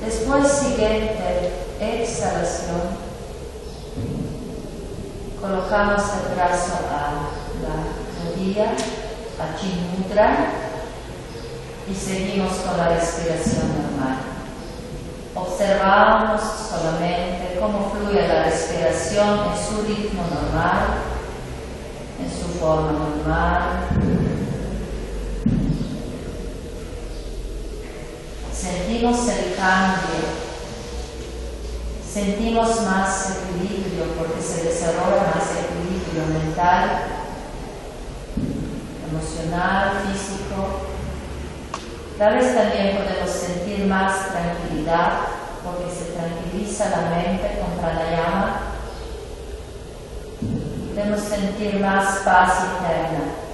Después siguiente exhalación, colocamos el brazo a la rodilla, a Chin Mudra, y seguimos con la respiración normal. Observamos solamente cómo fluye la respiración en su ritmo normal, en su forma normal. Sentimos el cambio, sentimos más equilibrio porque se desarrolla más equilibrio mental, emocional, físico. Tal vez también podemos sentir más tranquilidad porque se tranquiliza la mente con pranayama. Podemos sentir más paz interna.